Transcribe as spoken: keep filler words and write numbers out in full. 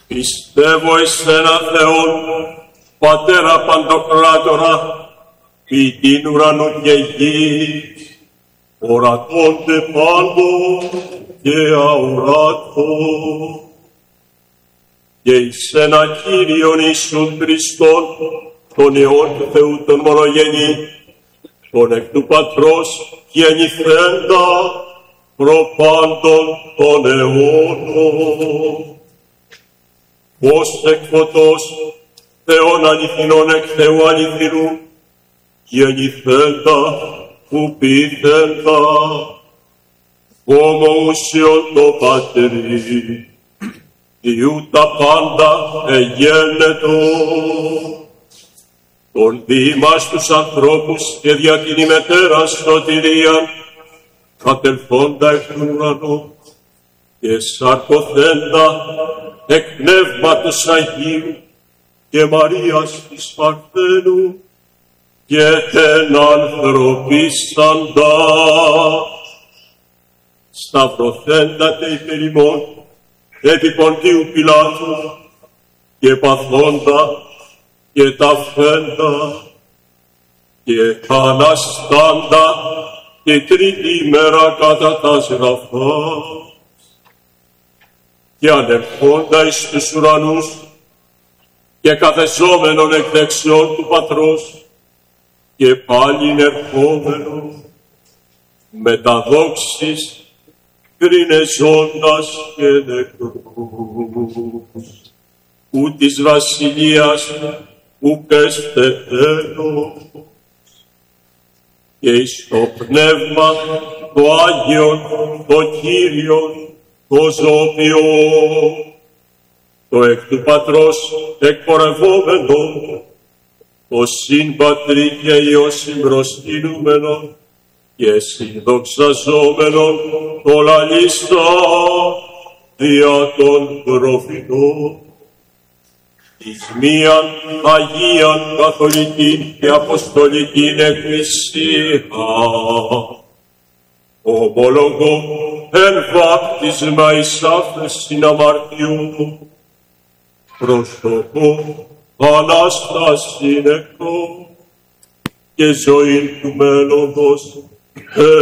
Πιστεύω εις ένα Θεόν, Πατέρα Παντοκράτορα, ποιητήν ουρανού και γης, ορατώνται πάντων και αορατών. Και εις ένα Κύριον Ιησούν Χριστόν, τον Υιόν του Θεού τον μονογενή, τον εκ του Πατρός γεννηθέντα προπάντων των αιώνων. Ως εκ φωτός Θεόν αληθινών εκ Θεού αληθινού, γεννηθέντα που πείθεντα, ομοούσιον το Πατρί, Ιού τα πάντα εγένετο, τον διήμας τους ανθρώπους και δια την ημετέρα σωτηρίαν, κατελθόντα εκ του ουρανού και σαρκωθέντα εκ πνεύματος Αγίου και Μαρίας της Παρθένου και ενανθρωπίσαντα, σταυρωθέντα τε υπερ ημών επί Ποντίου Πιλάτου και παθώντα και ταφέντα και αναστάντα τη τρίτη ημέρα κατά τας γραφάς και ανερχόντα εις τους ουρανούς και καθεζόμενον εκ δεξιών του Πατρός και πάλιν ερχόμενο με τα δόξης κρίνε ζώντας και νεκρούς, ου της βασιλείας ου πέστε τέλος, και εις το πνεύμα το Άγιον, το Κύριον, το ζώπιο, το εκ του Πατρός εκπορευόμενο, το συν Πατρί και Υιό συμπροσκυνούμενο και συνδοξαζόμενο το λαλίστα δια των προφητών, εις μίαν Αγίαν Καθολική και Αποστολική Εκκλησία, ομολογώ εν βάπτισμα εις άφεσιν αμαρτιού, προσωπώ Ανάσταση νεκρό και ζωή του μέλλοντος